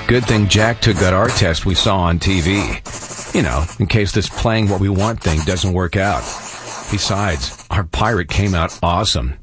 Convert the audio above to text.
Good thing Jack took that art test we saw on TV. You know, in case this playing what we want thing doesn't work out. Besides, our pirate came out awesome.